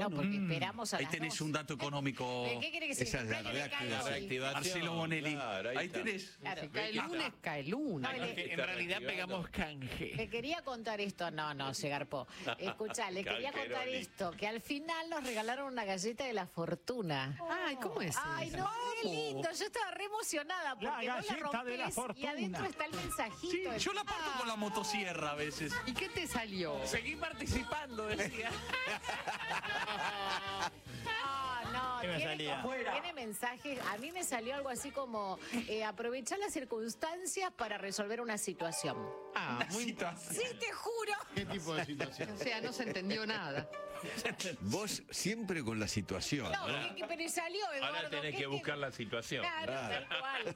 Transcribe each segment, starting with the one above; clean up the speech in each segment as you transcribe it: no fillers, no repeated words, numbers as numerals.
No, porque esperamos a Ahí las tenés 12. un dato económico. ¿Qué quiere que se Esa es la cumpla que me caiga reactivación. así? Reactivación. Marcelo Bonelli. Claro, ahí está. tenés. Claro. Si cae lunes, cae lunes. No, le- Que en realidad pegamos canje. Le quería contar esto, no, se garpó. Escuchá, le quería contar Calderoni. esto, que al final nos regalaron una galleta de la fortuna. Ay, ¿cómo es Ay, eso? no, re lindo, yo estaba re emocionada porque no la galleta de la rompés y fortuna. adentro está el mensajito. Sí, yo la parto con la motosierra a veces. ¿Y qué te salió? Seguí participando, decía. No, ¿Qué me tiene, salía? tiene mensajes. A mí me salió algo así como aprovechar las circunstancias para resolver una situación. Ah, muy... Sí, te juro. ¿Qué tipo de situación? O sea, no se entendió nada. Vos siempre con la situación. No, pero salió, Eduardo. Ahora tenés ¿qué que te- buscar la situación. Claro, tal cual.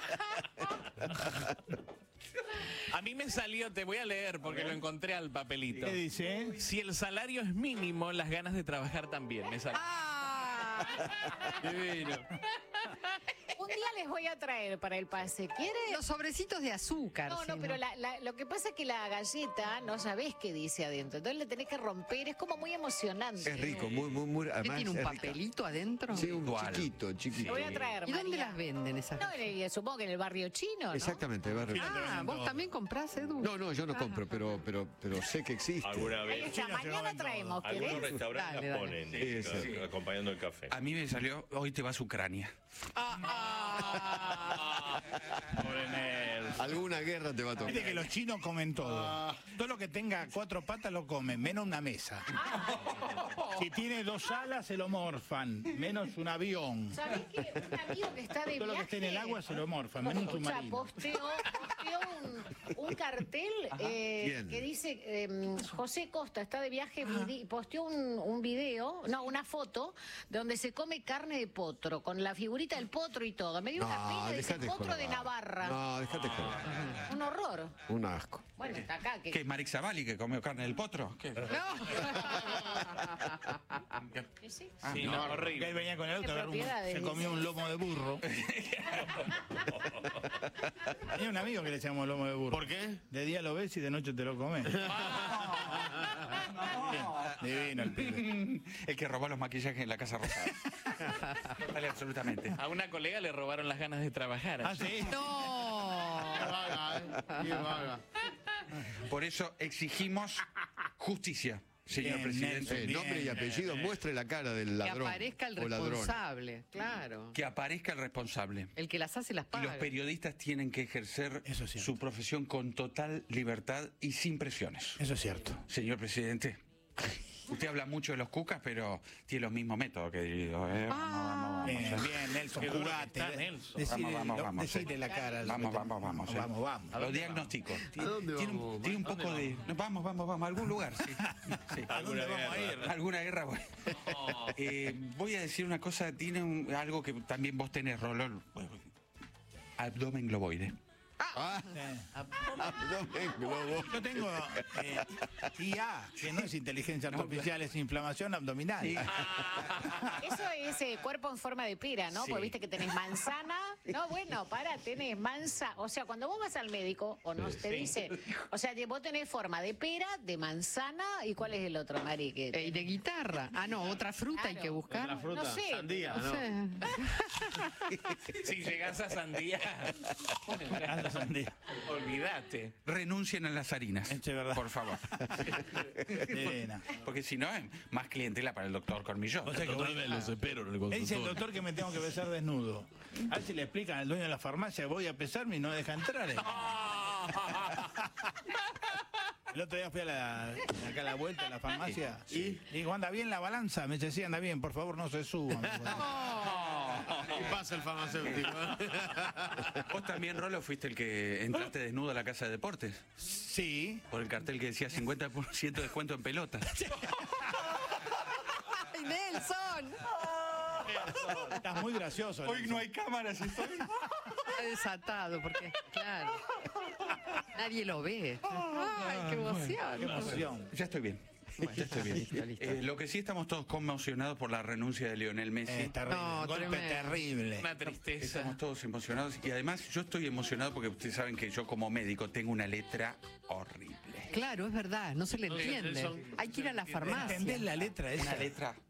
A mí me salió, te voy a leer porque lo encontré al papelito. ¿Qué dice? Si el salario es mínimo, las ganas de trabajar también. Me salió. Divino. Un día les voy a traer para el pase. ¿Quiere? Los sobrecitos de azúcar. No, sí, pero lo que pasa es que la galleta no sabés qué dice adentro. Entonces le tenés que romper. Es como muy emocionante. Es rico, muy. ¿Qué Además, tiene un es rica. papelito adentro? Sí, un Dual. chiquito. Te voy a traer, ¿Y dónde María. las venden esas? No, supongo que en el barrio chino, ¿no? Exactamente, barrio. Ah, ¿vos también comprás, Edu? No, yo no compro, pero sé que existe. Alguna Ahí vez. está, Chino se mañana comen traemos, Algunos ¿querés? restaurantes Dale, las dale. ponen, Sí. acompañando el café. A mí me salió, hoy te vas a Ucrania. Pobre Nelson. Alguna guerra te va a tocar. Viste que los chinos comen todo. Todo lo que tenga 4 patas lo comen, menos una mesa. Si tiene 2 alas se lo morfan, menos un avión. ¿Sabés que un amigo que está de Todo lo que viaje... esté en el agua se lo morfan, menos un Escucha, submarino. posteó un cartel Bien. que dice José Costa está de viaje y posteó un video, no, una foto donde se come carne de potro con la figurita del potro y todo. Me dio una pena de ese dejate potro de joder. Navarra. No, dejate joder. Un horror. Un asco. Bueno, está acá. ¿Qué es Marix Zavalli que comió carne del potro? ¿Qué? Sí. Sí, no, Que horrible. él venía con el auto, Qué agarró propiedades, se comió dice. un lomo de burro. Tenía un amigo que le llamó lomo de burro. ¿Por qué? De día lo ves y de noche te lo comes. Divino el pibe. El que robó los maquillajes en la Casa Rosada. Vale, absolutamente. A una colega le robaron las ganas de trabajar. Ah, sí. No. Por eso exigimos justicia, señor Bien, presidente. Nelson. Nombre y apellido, muestre la cara del Que ladrón. aparezca el o ladrona. responsable, claro. Que aparezca el responsable. El que las hace las Y paga. los periodistas tienen que ejercer Eso es cierto. su profesión con total libertad y sin presiones. Eso es cierto. Señor presidente, usted habla mucho de los cucas, pero tiene los mismos métodos que digo. Vamos. Bien, bien, Nelson, Qué duro que jugate. está, Nelson. Decile, Vamos. decile la cara. Vamos. Vamos. Lo diagnostico. ¿A dónde Tiene vamos? un poco de. No, vamos, a algún lugar, sí. Sí. ¿A dónde vamos a ir? Alguna guerra, bueno. Voy a decir una cosa, tiene algo que también vos tenés, Rolón. Abdomen globoide. Abdomen globo. Yo tengo IA, que no es inteligencia artificial, es inflamación abdominal. Eso es cuerpo en forma de pera, ¿no? Sí. Porque viste que tenés manzana. No, bueno, tenés manza. O sea, cuando vos vas al médico, o no, te dice, o sea, vos tenés forma de pera, de manzana, ¿y cuál es el otro, Mari? Que Y de guitarra. Ah, no, otra fruta hay Claro. que buscar. Otra fruta, No sé. sandía, No ¿no? sé. Si llegas a sandía, Anda, sandía. olvídate. Renuncien a las harinas. Es verdad. Por favor. Divina. Porque si no, es más clientela para el doctor Cormillón. O sea que voy- los espero en el me dice el doctor que me tengo que besar desnudo. A ver si le explican al dueño de la farmacia, voy a pesarme y no deja entrar. El otro día fui acá a la vuelta a la farmacia y digo, ¿anda bien la balanza? Me dice, sí, anda bien, por favor no se suban. ¿Qué pasa el farmacéutico? Vos también, Rolo, fuiste el que entraste desnudo a la casa de deportes. Sí. Por el cartel que decía 50% de descuento en pelotas. ¡Ay, Nelson! Estás muy gracioso. Hoy Nelson. no hay cámaras, estoy. Está desatado, porque, claro, nadie lo ve. ¡Ay, qué Qué emoción! emoción. Ya estoy bien. Ya estoy bien. listo. Lo que sí estamos todos conmocionados por la renuncia de Lionel Messi. Terrible. No, Golpe tremendo. terrible. Una tristeza. Estamos todos emocionados y además yo estoy emocionado porque ustedes saben que yo como médico tengo una letra horrible. Claro, es verdad, no se le entiende. Hay que ir a la farmacia. ¿Entendés la letra esa? Una letra